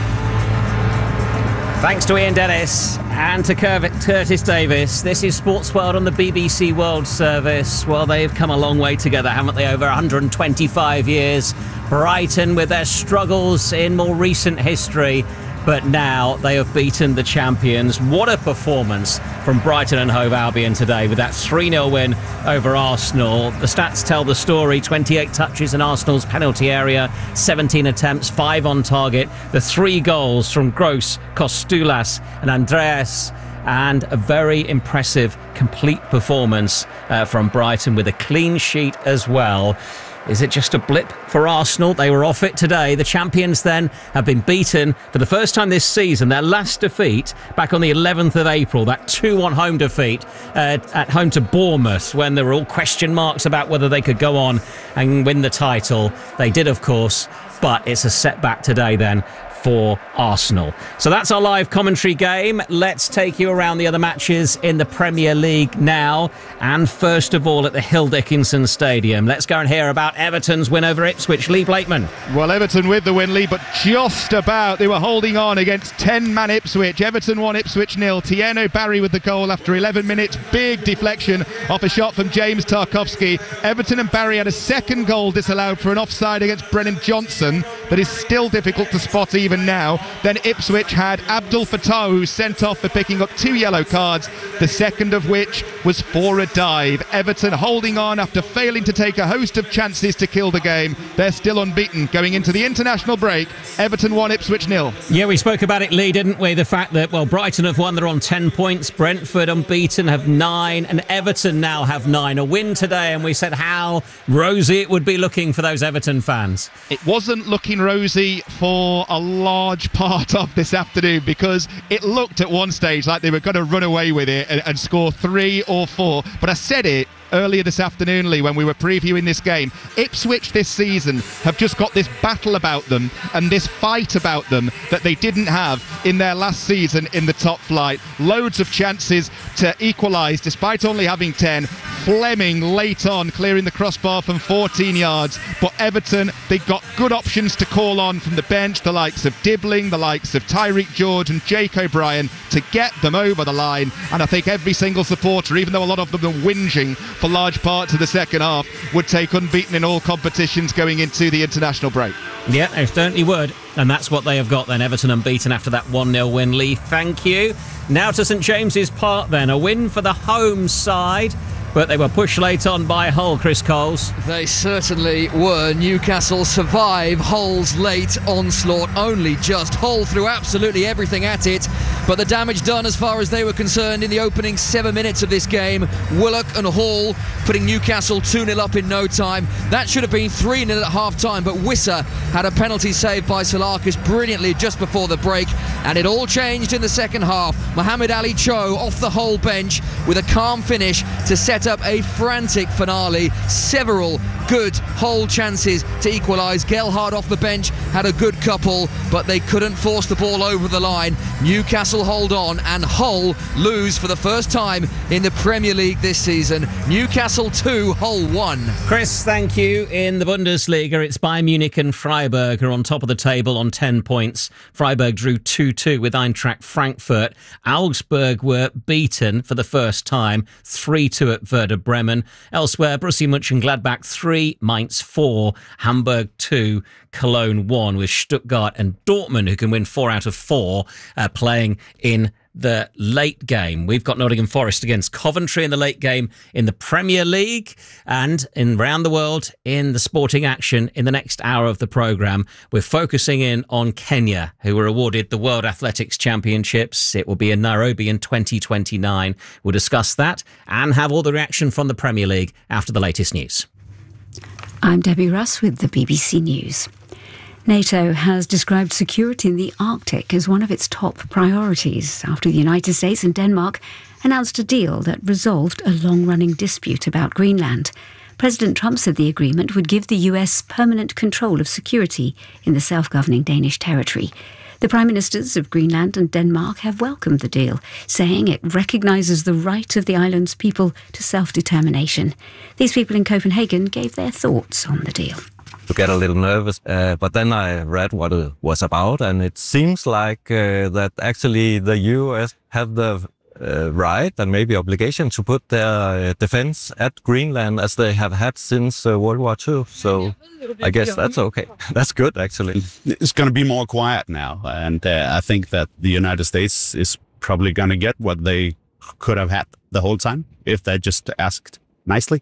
Thanks to Ian Dennis and to Curtis Davis. This is Sports World on the BBC World Service. Well, they've come a long way together, haven't they? Over 125 years. Brighton with their struggles in more recent history, but now they have beaten the champions. What a performance from Brighton and Hove Albion today with that 3-0 win over Arsenal. The stats tell the story. 28 touches in Arsenal's penalty area, 17 attempts, 5 on target. The 3 goals from Gross, Kostulas and Andreas, and a very impressive complete performance from Brighton with a clean sheet as well. Is it just a blip for Arsenal? They were off it today. The champions then have been beaten for the first time this season. Their last defeat back on the 11th of April, that 2-1 home defeat at home to Bournemouth, when there were all question marks about whether they could go on and win the title. They did, of course, but it's a setback today then for Arsenal. So that's our live commentary game. Let's take you around the other matches in the Premier League now. And first of all, at the Hill Dickinson Stadium, let's go and hear about Everton's win over Ipswich. Lee Blakeman. Well, Everton with the win, Lee, but just about. They were holding on against 10-man Ipswich. Everton 1, Ipswich 0. Tieno Barry with the goal after 11 minutes. Big deflection off a shot from James Tarkowski. Everton and Barry had a second goal disallowed for an offside against Brennan Johnson that is still difficult to spot even now. Then Ipswich had Abdul Fattah, who sent off for picking up 2 yellow cards, the second of which was for a dive. Everton holding on after failing to take a host of chances to kill the game. They're still unbeaten going into the international break. Everton 1, Ipswich 0. Yeah, we spoke about it, Lee, didn't we? The fact that, well, Brighton have won, they're on 10 points. Brentford unbeaten have 9, and Everton now have 9. A win today, and we said how rosy it would be looking for those Everton fans. It wasn't looking rosy for a large part of this afternoon, because it looked at one stage like they were going to run away with it and score 3 or 4. But I said it earlier this afternoon, Lee, when we were previewing this game. Ipswich this season have just got this battle about them and this fight about them that they didn't have in their last season in the top flight. Loads of chances to equalise despite only having 10. Fleming late on clearing the crossbar from 14 yards, but Everton, they got good options to call on from the bench, the likes of Dibbling, the likes of Tyreek George and Jake O'Brien, to get them over the line. And I think every single supporter, even though a lot of them were whinging for large parts of the second half, would take unbeaten in all competitions going into the international break. Yeah, they certainly would. And that's what they have got then, Everton unbeaten after that 1-0 win. Lee, thank you. Now to St James's Park then, a win for the home side, but they were pushed late on by Hull, Chris Coles. They certainly were. Newcastle survive Hull's late onslaught, only just. Hull threw absolutely everything at it, but the damage done as far as they were concerned in the opening 7 minutes of this game. Willock and Hall putting Newcastle 2-0 up in no time. That should have been 3-0 at half-time, but Wissa had a penalty saved by Salakis brilliantly just before the break. and it all changed in the second half. Mohamed Ali Cho off the Hull bench with a calm finish to set up a frantic finale. Several good Hull chances to equalise. Gelhardt off the bench had a good couple, but they couldn't force the ball over the line. Newcastle hold on, and Hull lose for the first time in the Premier League this season. Newcastle 2, Hull 1. Chris, thank you. In the Bundesliga, it's Bayern Munich and Freiburg are on top of the table on 10 points. Freiburg drew 2-2 with Eintracht Frankfurt. Augsburg were beaten for the first time, 3-2 at Werder Bremen. Elsewhere, Borussia Mönchengladbach 3, Mainz 4, Hamburg 2, Cologne 1, with Stuttgart and Dortmund, who can win 4 out of 4, playing in the late game. We've got Nottingham Forest against Coventry in the late game in the Premier League, and around the world in the sporting action in the next hour of the programme. We're focusing in on Kenya, who were awarded the World Athletics Championships. It will be in Nairobi in 2029. We'll discuss that and have all the reaction from the Premier League after the latest news. I'm Debbie Russ with the BBC News. NATO has described security in the Arctic as one of its top priorities after the United States and Denmark announced a deal that resolved a long-running dispute about Greenland. President Trump said the agreement would give the US permanent control of security in the self-governing Danish territory. The Prime Ministers of Greenland and Denmark have welcomed the deal, saying it recognises the right of the island's people to self-determination. These people in Copenhagen gave their thoughts on the deal. To get a little nervous, but then I read what it was about, and it seems like that actually the US have the right and maybe obligation to put their defense at Greenland as they have had since World War II. So I guess that's okay. That's good, actually. It's going to be more quiet now, and I think that the United States is probably going to get what they could have had the whole time if they just asked nicely.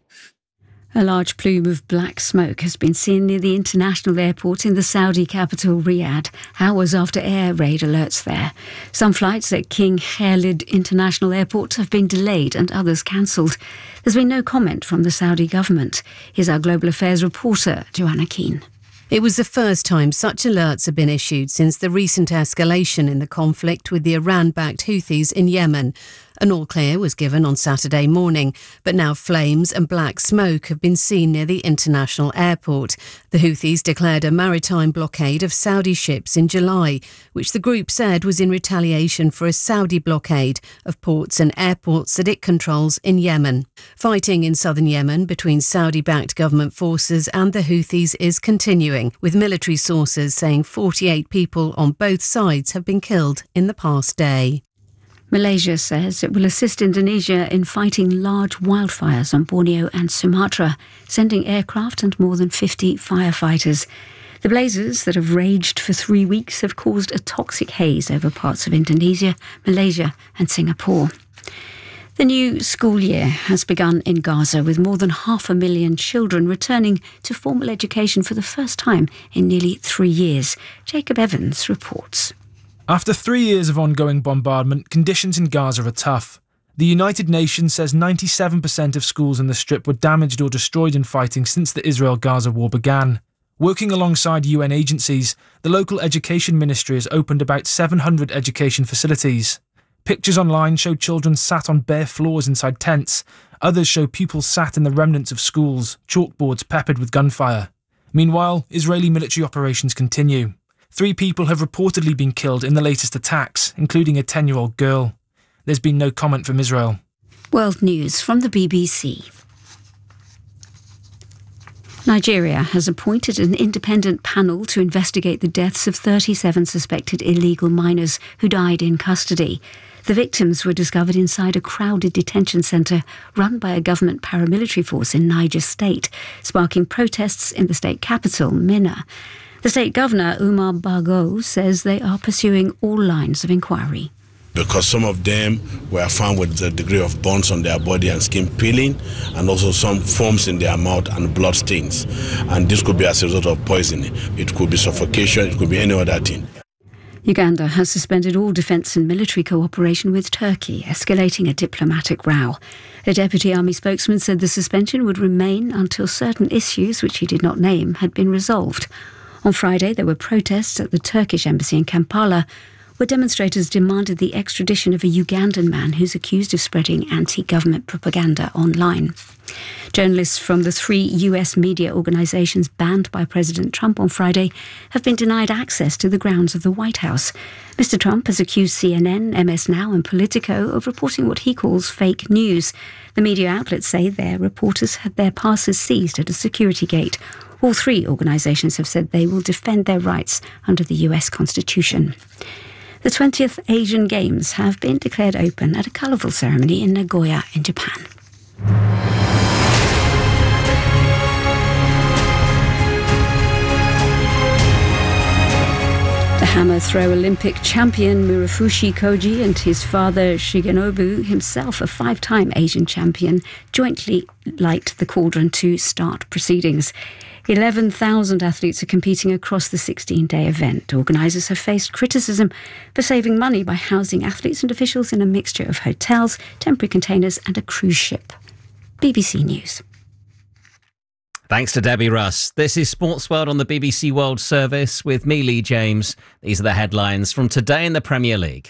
A large plume of black smoke has been seen near the international airport in the Saudi capital, Riyadh, hours after air raid alerts there. Some flights at King Khalid International Airport have been delayed and others cancelled. There's been no comment from the Saudi government. Here's our Global Affairs reporter, Joanna Keane. It was the first time such alerts have been issued since the recent escalation in the conflict with the Iran-backed Houthis in Yemen. An all-clear was given on Saturday morning, but now flames and black smoke have been seen near the international airport. The Houthis declared a maritime blockade of Saudi ships in July, which the group said was in retaliation for a Saudi blockade of ports and airports that it controls in Yemen. Fighting in southern Yemen between Saudi-backed government forces and the Houthis is continuing, with military sources saying 48 people on both sides have been killed in the past day. Malaysia says it will assist Indonesia in fighting large wildfires on Borneo and Sumatra, sending aircraft and more than 50 firefighters. The blazes that have raged for 3 weeks have caused a toxic haze over parts of Indonesia, Malaysia and Singapore. The new school year has begun in Gaza, with more than 500,000 children returning to formal education for the first time in nearly 3 years. Jacob Evans reports. After 3 years of ongoing bombardment, conditions in Gaza are tough. The United Nations says 97% of schools in the Strip were damaged or destroyed in fighting since the Israel-Gaza war began. Working alongside UN agencies, the local education ministry has opened about 700 education facilities. Pictures online show children sat on bare floors inside tents. Others show pupils sat in the remnants of schools, chalkboards peppered with gunfire. Meanwhile, Israeli military operations continue. 3 people have reportedly been killed in the latest attacks, including a 10-year-old girl. There's been no comment from Israel. World News from the BBC. Nigeria has appointed an independent panel to investigate the deaths of 37 suspected illegal minors who died in custody. The victims were discovered inside a crowded detention centre run by a government paramilitary force in Niger State, sparking protests in the state capital, Minna. The state governor, Umar Bago, says they are pursuing all lines of inquiry. Because some of them were found with a degree of burns on their body and skin peeling, and also some foams in their mouth and blood stains. And this could be as a result of poisoning. It could be suffocation, it could be any other thing. Uganda has suspended all defence and military cooperation with Turkey, escalating a diplomatic row. A deputy army spokesman said the suspension would remain until certain issues, which he did not name, had been resolved. On Friday, there were protests at the Turkish embassy in Kampala, where demonstrators demanded the extradition of a Ugandan man who's accused of spreading anti-government propaganda online. Journalists from the 3 US media organisations banned by President Trump on Friday have been denied access to the grounds of the White House. Mr. Trump has accused CNN, MS Now and Politico of reporting what he calls fake news. The media outlets say their reporters had their passes seized at a security gate. All 3 organisations have said they will defend their rights under the US Constitution. The 20th Asian Games have been declared open at a colourful ceremony in Nagoya in Japan. The hammer throw Olympic champion Murafushi Koji and his father Shigenobu, himself a 5-time Asian champion, jointly light the cauldron to start proceedings. 11,000 athletes are competing across the 16-day event. Organisers have faced criticism for saving money by housing athletes and officials in a mixture of hotels, temporary containers and a cruise ship. BBC News. Thanks to Debbie Russ. This is Sports World on the BBC World Service with me, Lee James. These are the headlines from today in the Premier League.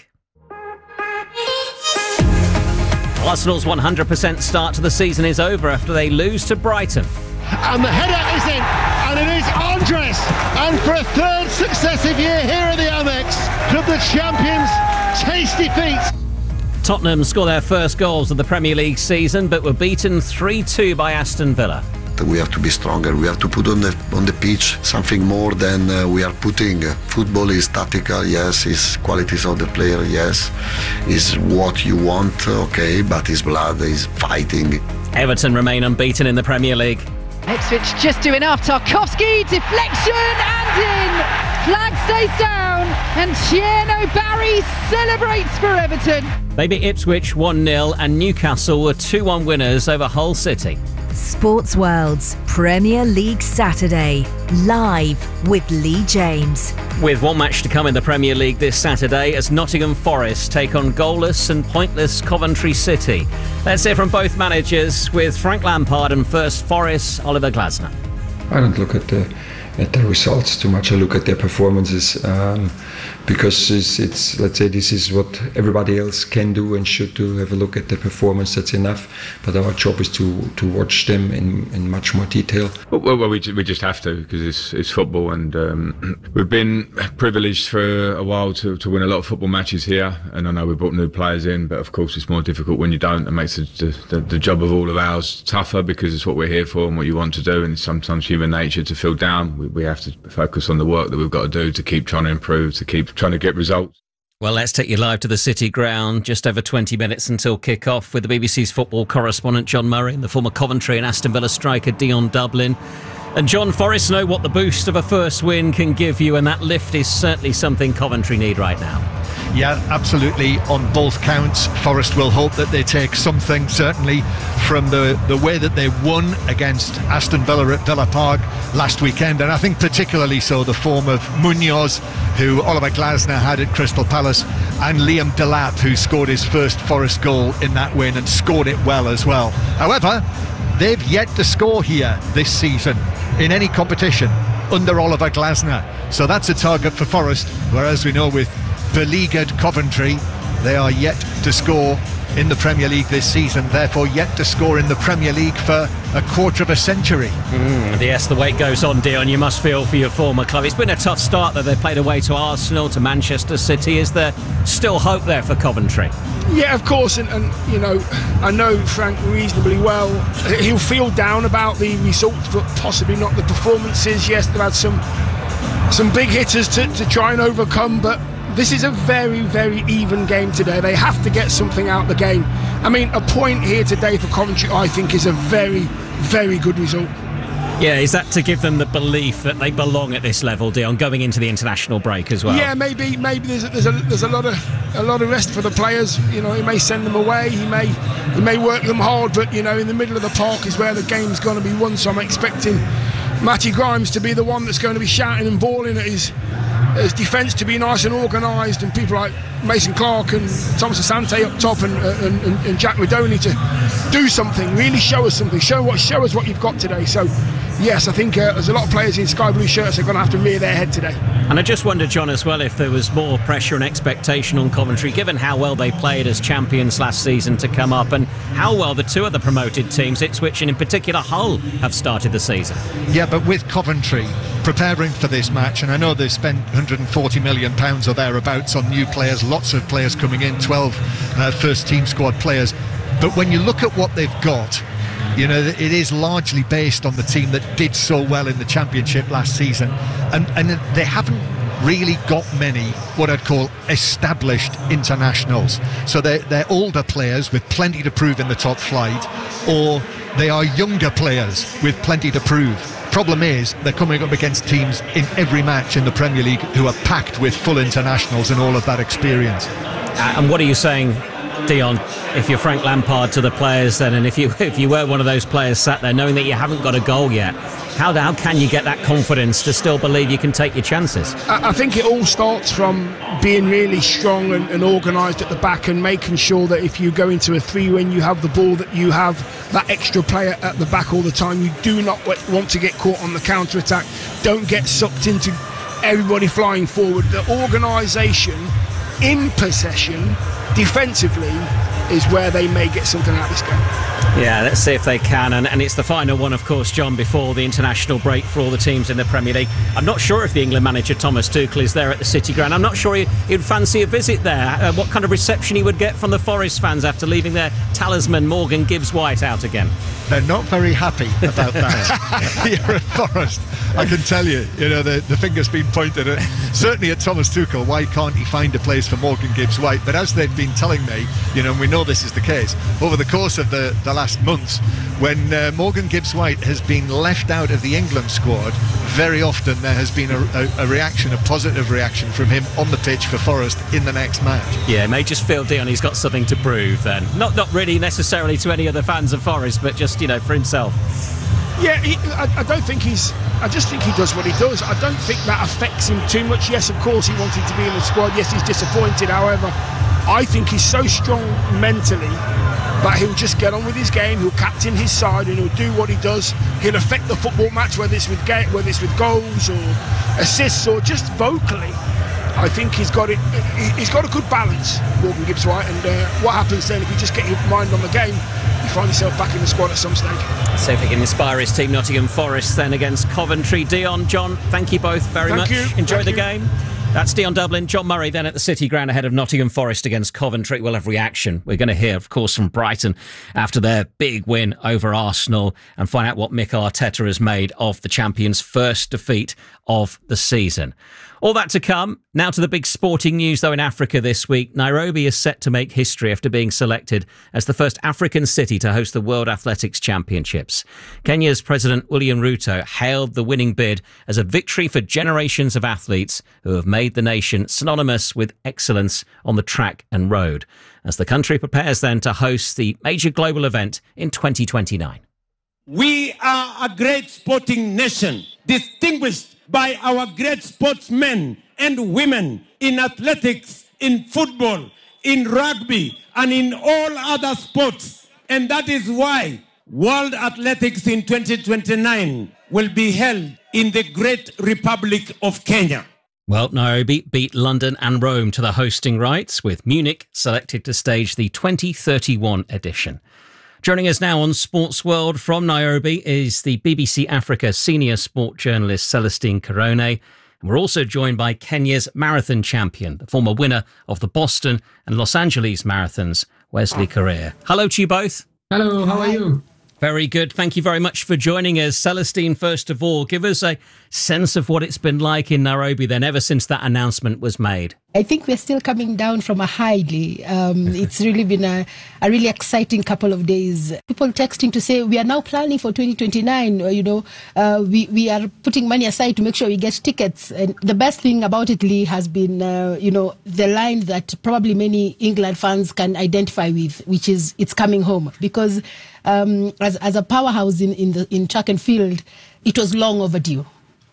Arsenal's 100% start to the season is over after they lose to Brighton. And the header is in, and it is Andres. And for a 3rd successive year here at the Amex, Club the Champions, tasty feat. Tottenham score their first goals of the Premier League season, but were beaten 3-2 by Aston Villa. We have to be stronger. We have to put on the pitch something more than we are putting. Football is tactical, yes. Is qualities of the player, yes. Is what you want, okay. But is blood, is fighting. Everton remain unbeaten in the Premier League. Ipswich just do enough. Tarkowski, deflection and in. Flag stays down and Tierno Barry celebrates for Everton. They beat Ipswich 1-0 and Newcastle were 2-1 winners over Hull City. Sports World's Premier League Saturday, live with Lee James. With one match to come in the Premier League this Saturday as Nottingham Forest take on goalless and pointless Coventry City. Let's hear from both managers with Frank Lampard and first Forest, Oliver Glasner. I don't look at the results too much. I look at their performances because it's let's say this is what everybody else can do and should do. Have a look at the performance. That's enough. But our job is to watch them in much more detail. Well, we just have to because it's football, and we've been privileged for a while to win a lot of football matches here. And I know we brought new players in, but of course it's more difficult when you don't. It makes the job of all of ours tougher because it's what we're here for and what you want to do. And it's sometimes human nature to feel down. We have to focus on the work that we've got to do to keep trying to improve, to keep trying to get results. Well, let's take you live to the City Ground. Just over 20 minutes until kick-off with the BBC's football correspondent John Murray and the former Coventry and Aston Villa striker Dion Dublin. And John, Forest know what the boost of a first win can give you, and that lift is certainly something Coventry need right now. Yeah, absolutely. On both counts, Forest will hope that they take something, certainly, from the way that they won against Aston Villa at Villa Park last weekend. And I think particularly so the form of Munoz, who Oliver Glasner had at Crystal Palace, and Liam Delap, who scored his first Forest goal in that win and scored it well as well. However, they've yet to score here this season in any competition under Oliver Glasner. So that's a target for Forest, whereas we know with beleaguered Coventry, they are yet to score in the Premier League this season, therefore yet to score in the Premier League for a quarter of a century. Yes, the wait goes on, Dion. You must feel for your former club. It's been a tough start that they played away to Arsenal, to Manchester City. Is there still hope there for Coventry? Yeah, of course, and you know, I know Frank reasonably well. He'll feel down about the results, but possibly not the performances. Yes, they've had some big hitters to try and overcome, but this is a very, very even game today. They have to get something out of the game. I mean, a point here today for Coventry, I think, is a very, very good result. Yeah, is that to give them the belief that they belong at this level, Dion, going into the international break as well? Yeah, maybe there's a lot of rest for the players. You know, he may send them away, he may work them hard, but you know, in the middle of the park is where the game's going to be won. So I'm expecting Matty Grimes to be the one that's going to be shouting and bawling at his as defence to be nice and organised, and people like Mason Clark and Thomas Asante up top and Jack Redoney to do something, really show us something, show us what you've got today. So yes, I think there's a lot of players in sky blue shirts that are going to have to rear their head today. And I just wonder, John, as well, if there was more pressure and expectation on Coventry, given how well they played as champions last season, to come up, and how well the two other promoted teams, Ipswich and in particular Hull, have started the season. Yeah, but with Coventry preparing for this match, and I know they've spent £140 million or thereabouts on new players, lots of players coming in, 12 first team squad players, but when you look at what they've got, you know, it is largely based on the team that did so well in the Championship last season, and they haven't really got many what I'd call established internationals. So they're older players with plenty to prove in the top flight, or they are younger players with plenty to prove. Problem is, they're coming up against teams in every match in the Premier League who are packed with full internationals and all of that experience. And what are you saying, Dion, if you're Frank Lampard, to the players then, and if you were one of those players sat there knowing that you haven't got a goal yet, how can you get that confidence to still believe you can take your chances? I think it all starts from being really strong and organised at the back, and making sure that if you go into a 3-win, you have the ball, that you have that extra player at the back all the time. You do not want to get caught on the counter-attack. Don't get sucked into everybody flying forward. The organisation in possession defensively is where they may get something out of this game. Yeah, let's see if they can. And it's the final one, of course, John, before the international break for all the teams in the Premier League. I'm not sure if the England manager Thomas Tuchel is there at the City Ground. I'm not sure he'd fancy a visit there. What kind of reception he would get from the Forest fans after leaving their talisman Morgan Gibbs-White out again. They're not very happy about that here at Forest. I can tell you, the finger's been pointed at, certainly at Thomas Tuchel. Why can't he find a place for Morgan Gibbs-White? But as they've been telling me, and we know this is the case, over the course of the last months, when Morgan Gibbs-White has been left out of the England squad, very often there has been a reaction, a positive reaction from him on the pitch for Forest in the next match. Yeah, it may just feel, Dion, he's got something to prove then. Not really necessarily to any other fans of Forest, but just, for himself. Yeah, I just think he does what he does. I don't think that affects him too much. Yes, of course, he wanted to be in the squad. Yes, he's disappointed. However, I think he's so strong mentally that he'll just get on with his game. He'll captain his side and he'll do what he does. He'll affect the football match, whether it's with goals or assists or just vocally. I think he's got it. He's got a good balance, Morgan Gibbs-White. And what happens then if you just get your mind on the game, you find yourself back in the squad at some stage. So if he can inspire his team, Nottingham Forest, then against Coventry. Dion, John, thank you both very much. Enjoy the game. That's Dion Dublin. John Murray then at the City Ground ahead of Nottingham Forest against Coventry. We'll have reaction. We're going to hear, of course, from Brighton after their big win over Arsenal and find out what Mikel Arteta has made of the champions' first defeat of the season. All that to come. Now to the big sporting news, though, in Africa this week. Nairobi is set to make history after being selected as the first African city to host the World Athletics Championships. Kenya's President William Ruto hailed the winning bid as a victory for generations of athletes who have made the nation synonymous with excellence on the track and road, as the country prepares then to host the major global event in 2029. We are a great sporting nation, distinguished by our great sportsmen and women in athletics, in football, in rugby, and in all other sports. And that is why World Athletics in 2029 will be held in the Great Republic of Kenya. Well, Nairobi beat London and Rome to the hosting rights, with Munich selected to stage the 2031 edition. Joining us now on Sports World from Nairobi is the BBC Africa senior sport journalist Celestine Carone. And we're also joined by Kenya's marathon champion, the former winner of the Boston and Los Angeles marathons, Wesley Korir. Hello to you both. Hello, how are you? Very good. Thank you very much for joining us. Celestine, first of all, give us a sense of what it's been like in Nairobi then, ever since that announcement was made. I think we're still coming down from a high, Lee. It's really been a really exciting couple of days. People texting to say we are now planning for 2029. We are putting money aside to make sure we get tickets. And the best thing about it, Lee, has been, the line that probably many England fans can identify with, which is it's coming home. Because as a powerhouse in track and field, it was long overdue.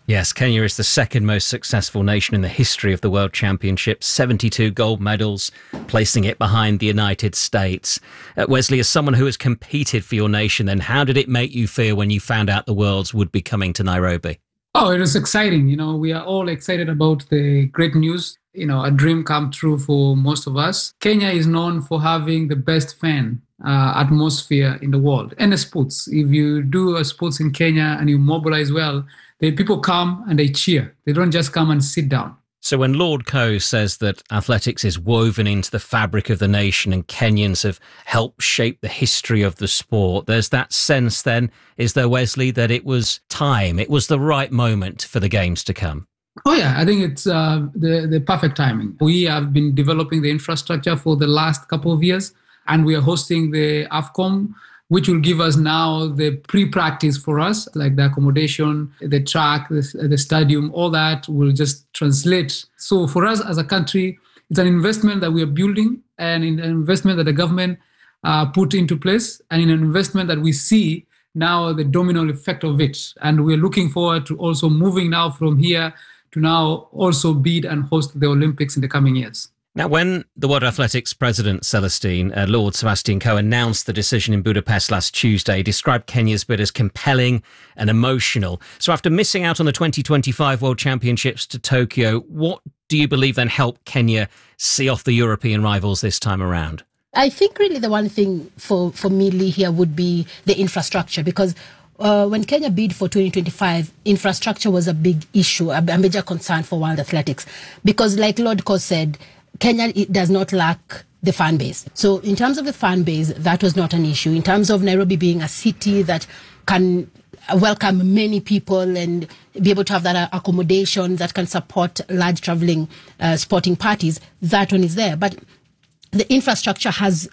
Yes, Kenya is the second most successful nation in the history of the World Championships, 72 gold medals, placing it behind the United States. Wesley, as someone who has competed for your nation, then how did it make you feel when you found out the Worlds would be coming to Nairobi? Oh, it was exciting. We are all excited about the great news. A dream come true for most of us. Kenya is known for having the best fan atmosphere in the world and the sports. If you do a sports in Kenya and you mobilize well, the people come and they cheer. They don't just come and sit down. So when Lord Coe says that athletics is woven into the fabric of the nation and Kenyans have helped shape the history of the sport, there's that sense then, is there, Wesley, that it was time, it was the right moment for the Games to come? Oh, yeah, I think it's the perfect timing. We have been developing the infrastructure for the last couple of years, and we are hosting the AFCON, which will give us now the pre-practice for us, like the accommodation, the track, the stadium, all that will just translate. So for us as a country, it's an investment that we are building and an investment that the government put into place and in an investment that we see now the domino effect of it. And we're looking forward to also moving now from here to now also bid and host the Olympics in the coming years. Now, when the World Athletics President, Celestine, Lord Sebastian Coe, announced the decision in Budapest last Tuesday, he described Kenya's bid as compelling and emotional. So after missing out on the 2025 World Championships to Tokyo, what do you believe then helped Kenya see off the European rivals this time around? I think really the one thing for me, Lee, here would be the infrastructure, because when Kenya bid for 2025, infrastructure was a big issue, a major concern for World Athletics, because like Lord Coe said, Kenya does not lack the fan base. So in terms of the fan base, that was not an issue. In terms of Nairobi being a city that can welcome many people and be able to have that accommodation that can support large traveling sporting parties, that one is there. But the infrastructure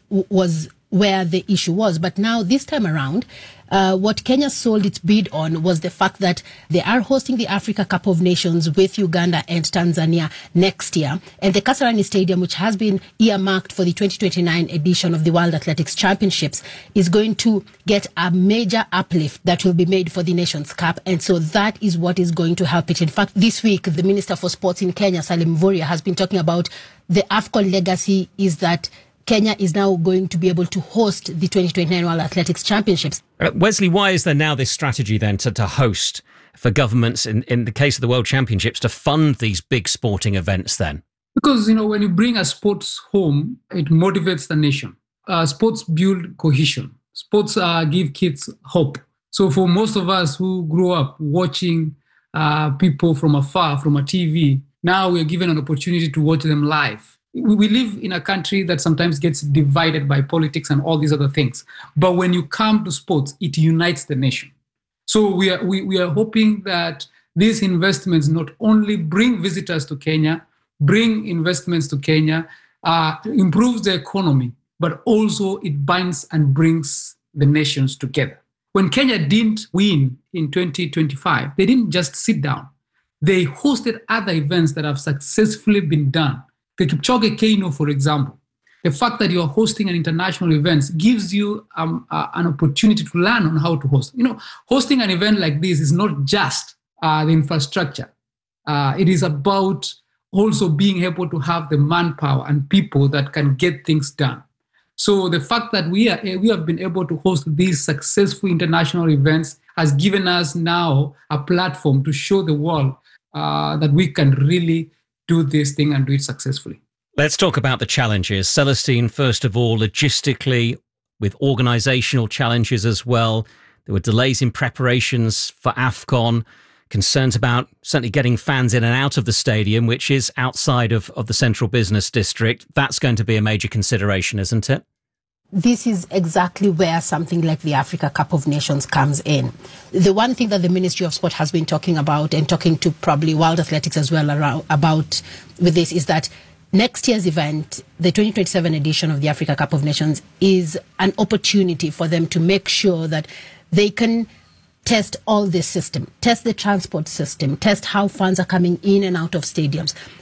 was where the issue was. But now this time around, what Kenya sold its bid on was the fact that they are hosting the Africa Cup of Nations with Uganda and Tanzania next year. And the Kasarani Stadium, which has been earmarked for the 2029 edition of the World Athletics Championships, is going to get a major uplift that will be made for the Nations Cup. And so that is what is going to help it. In fact, this week, the Minister for Sports in Kenya, Salim Mvurya, has been talking about the AFCON legacy is that Kenya is now going to be able to host the 2029 World Athletics Championships. Wesley, why is there now this strategy then to host for governments, in the case of the World Championships, to fund these big sporting events then? Because, when you bring a sports home, it motivates the nation. Sports build cohesion. Sports give kids hope. So for most of us who grew up watching people from afar, from a TV, now we're given an opportunity to watch them live. We live in a country that sometimes gets divided by politics and all these other things. But when you come to sports, it unites the nation. So we are hoping that these investments not only bring visitors to Kenya, bring investments to Kenya, improves the economy, but also it binds and brings the nations together. When Kenya didn't win in 2025, they didn't just sit down. They hosted other events that have successfully been done. The Kipchoge Keino, for example, the fact that you're hosting an international event gives you an opportunity to learn on how to host. Hosting an event like this is not just the infrastructure. It is about also being able to have the manpower and people that can get things done. So the fact that we have been able to host these successful international events has given us now a platform to show the world that we can really do this thing and do it successfully. Let's talk about the challenges. Celestine, first of all, logistically, with organisational challenges as well. There were delays in preparations for AFCON, concerns about certainly getting fans in and out of the stadium, which is outside of the central business district. That's going to be a major consideration, isn't it? This is exactly where something like the Africa Cup of Nations comes in. The one thing that the Ministry of Sport has been talking about and talking to probably World Athletics as well about with this is that next year's event, the 2027 edition of the Africa Cup of Nations, is an opportunity for them to make sure that they can test all this system, test the transport system, test how fans are coming in and out of stadiums,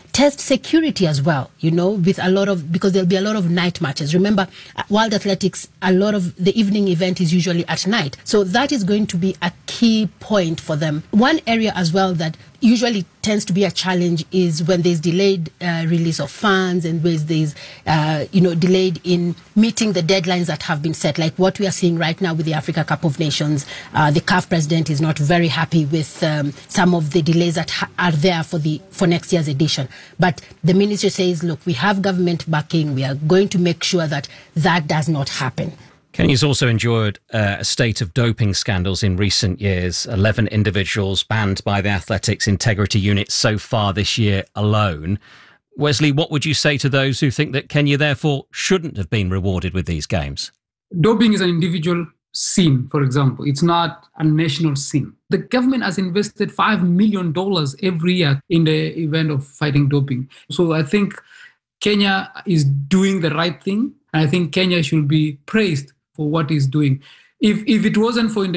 test security as well, with because there'll be a lot of night matches. Remember, World Athletics, a lot of the evening event is usually at night. So that is going to be a key point for them. One area as well that usually tends to be a challenge is when there's delayed release of funds and when there's, delayed in meeting the deadlines that have been set, like what we are seeing right now with the Africa Cup of Nations. The CAF president is not very happy with some of the delays that are there for next year's edition. But the ministry says, look, we have government backing. We are going to make sure that does not happen. Kenya's also endured a state of doping scandals in recent years. 11 individuals banned by the Athletics Integrity Unit so far this year alone. Wesley, what would you say to those who think that Kenya therefore shouldn't have been rewarded with these games? Doping is an individual sin, for example. It's not a national sin. The government has invested $5 million every year in the event of fighting doping. So I think Kenya is doing the right thing. And I think Kenya should be praised for what it's doing. If it wasn't for